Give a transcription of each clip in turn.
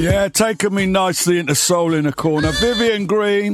Yeah, taking me nicely into Soul in a Corner. Vivian Green.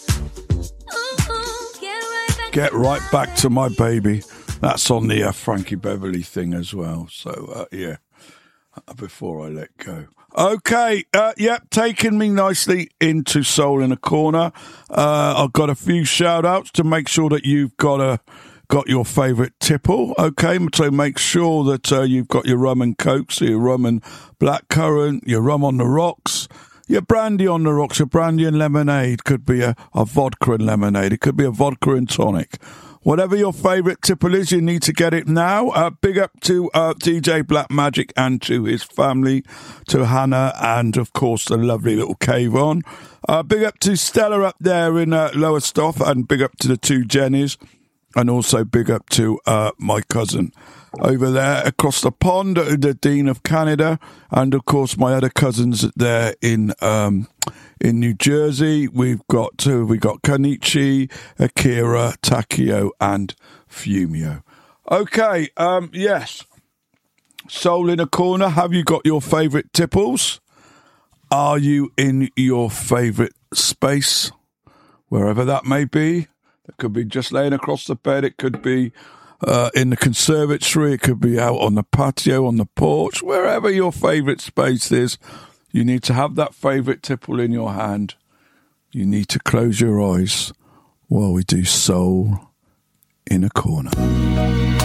Get right back to my baby. That's on the Frankie Beverly thing as well. So, yeah, before I let go. Okay, yep, taking me nicely into Soul in a Corner. I've got a few shout-outs to make sure that you've got your favourite tipple, okay? So make sure that you've got your rum and coke, so your rum and blackcurrant, your rum on the rocks, your brandy on the rocks, your brandy and lemonade. Could be a vodka and lemonade. It could be a vodka and tonic. Whatever your favourite tipple is, you need to get it now. Big up to DJ Black Magic and to his family, to Hannah and, of course, the lovely little Kayvon. Big up to Stella up there in Lowestoft, and big up to the two Jennies. And also big up to my cousin over there across the pond, the Dean of Canada. And, of course, my other cousins there in New Jersey. We've got Kanichi, Akira, Takio, and Fumio. Okay, yes. Soul in a Corner. Have you got your favourite tipples? Are you in your favourite space? Wherever that may be. It could be just laying across the bed. It could be in the conservatory. It could be out on the patio, on the porch. Wherever your favourite space is, you need to have that favourite tipple in your hand. You need to close your eyes while we do Soul in a Corner.